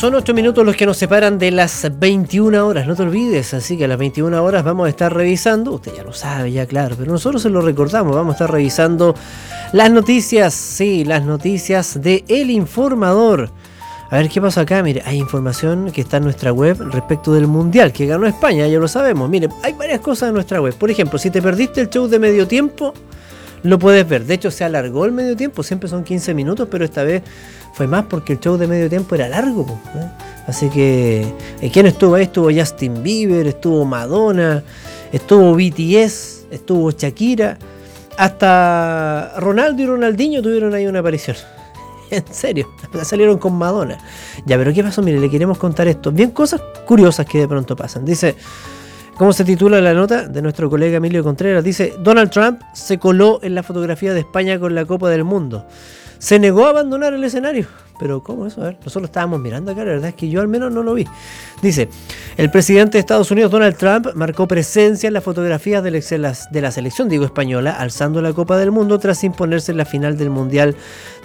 Son 8 minutos los que nos separan de las 21 horas, no te olvides, así que a las 21 horas vamos a estar revisando, usted ya lo sabe, ya claro, pero nosotros se lo recordamos, vamos a estar revisando las noticias, sí, las noticias de El Informador. A ver qué pasa acá, mire, hay información que está en nuestra web respecto del Mundial, que ganó España, ya lo sabemos, mire, hay varias cosas en nuestra web, por ejemplo, si te perdiste el show de medio tiempo, lo puedes ver, de hecho se alargó el medio tiempo, siempre son 15 minutos, pero esta vez fue más porque el show de medio tiempo era largo, ¿eh? Así que, ¿quién estuvo ahí? Estuvo Justin Bieber, estuvo Madonna, estuvo BTS, estuvo Shakira, hasta Ronaldo y Ronaldinho tuvieron ahí una aparición. En serio, salieron con Madonna. Ya, pero ¿qué pasó? Mire, le queremos contar esto. Bien, cosas curiosas que de pronto pasan. Dice, ¿cómo se titula la nota de nuestro colega Emilio Contreras? Dice, Donald Trump se coló en la fotografía de España con la Copa del Mundo. Se negó a abandonar el escenario. Pero ¿cómo eso? A ver, nosotros estábamos mirando acá, la verdad es que yo al menos no lo vi. Dice, el presidente de Estados Unidos, Donald Trump, marcó presencia en las fotografías de la selección, española, alzando la Copa del Mundo tras imponerse en la final del Mundial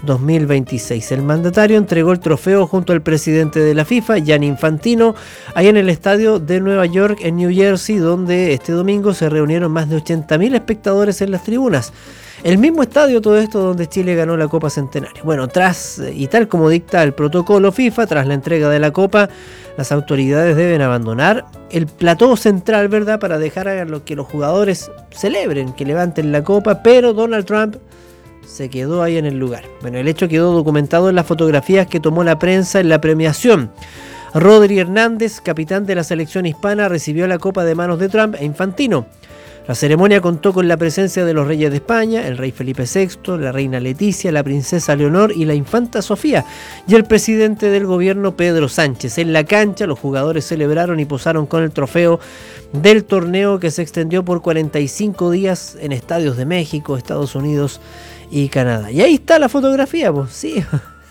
2026. El mandatario entregó el trofeo junto al presidente de la FIFA, Gianni Infantino, ahí en el estadio de Nueva York, en New Jersey, donde este domingo se reunieron más de 80.000 espectadores en las tribunas. El mismo estadio, todo esto, donde Chile ganó la Copa Centenario. Bueno, y tal como dicta el protocolo FIFA, tras la entrega de la Copa, las autoridades deben abandonar el plató central, ¿verdad?, para dejar a que los jugadores celebren, que levanten la Copa, pero Donald Trump se quedó ahí en el lugar. Bueno, el hecho quedó documentado en las fotografías que tomó la prensa en la premiación. Rodri Hernández, capitán de la selección hispana, recibió la Copa de manos de Trump e Infantino. La ceremonia contó con la presencia de los reyes de España, el rey Felipe VI, la reina Leticia, la princesa Leonor y la infanta Sofía, y el presidente del gobierno Pedro Sánchez. En la cancha, los jugadores celebraron y posaron con el trofeo del torneo que se extendió por 45 días en estadios de México, Estados Unidos y Canadá. Y ahí está la fotografía, pues sí.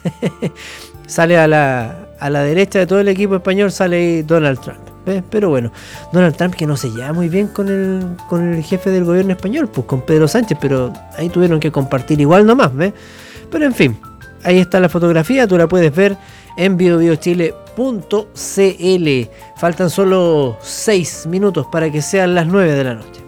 Sale a la derecha de todo el equipo español, sale ahí Donald Trump. Pero bueno, Donald Trump, que no se lleva muy bien con el jefe del gobierno español, pues con Pedro Sánchez, pero ahí tuvieron que compartir igual nomás, ¿ves? Pero en fin, ahí está la fotografía, tú la puedes ver en biobiochile.cl. Faltan solo 6 minutos para que sean las 9 de la noche.